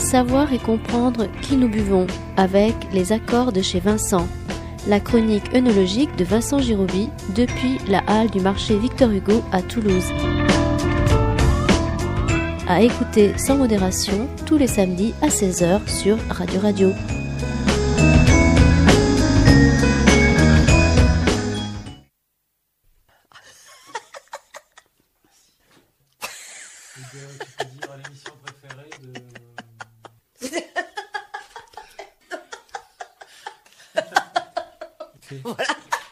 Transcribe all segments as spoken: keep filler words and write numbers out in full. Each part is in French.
savoir et comprendre qui nous buvons avec les accords de chez Vincent. La chronique œnologique de Vincent Girobi depuis la halle du marché Victor Hugo à Toulouse. À écouter sans modération tous les samedis à seize heures sur Radio Radio. Voilà.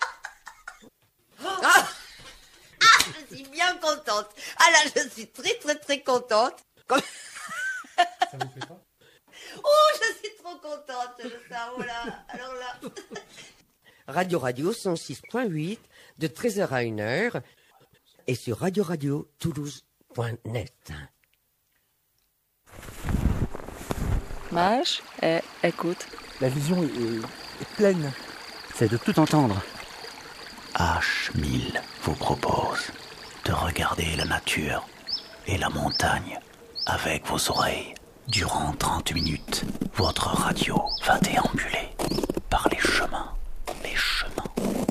Ah, ah, je suis bien contente. Ah là, je suis très très très contente. Comme... Ça vous fait pas? Oh, je suis trop contente de ça. Voilà. Alors là. Radio Radio cent six point huit de treize heures à une heure et sur radio radio toulouse point net. Mage, eh, écoute. La vision est, est pleine. C'est de tout entendre. H mille vous propose de regarder la nature et la montagne avec vos oreilles. Durant trente minutes, votre radio va déambuler par les chemins, les chemins.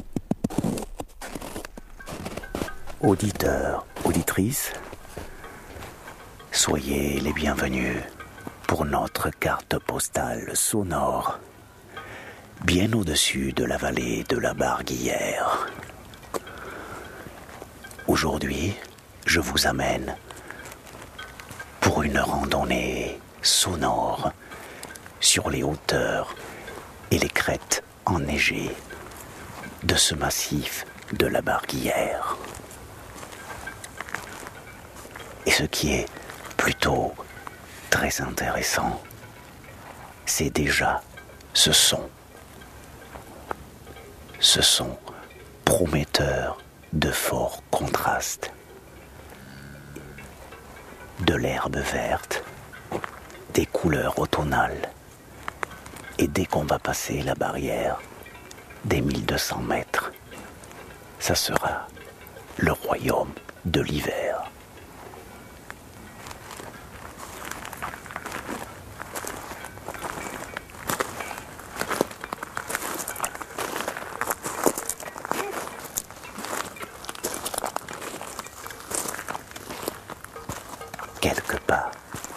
Auditeurs, auditrices, soyez les bienvenus pour notre carte postale sonore, bien au-dessus de la vallée de la Barguillère. Aujourd'hui, je vous amène pour une randonnée sonore sur les hauteurs et les crêtes enneigées de ce massif de la Barguillère. Et ce qui est plutôt très intéressant, c'est déjà ce son. Ce son prometteur de forts contrastes. De l'herbe verte, des couleurs automnales. Et dès qu'on va passer la barrière des mille deux cents mètres, ça sera le royaume de l'hiver. Quelques pas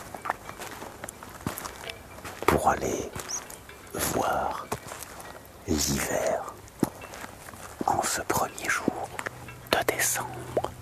pour aller voir l'hiver en ce premier jour de décembre.